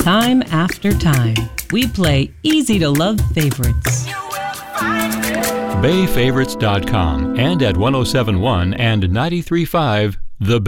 Time after time, we play easy-to-love favorites. BayFavorites.com and at 107.1 and 93.5 The Bay.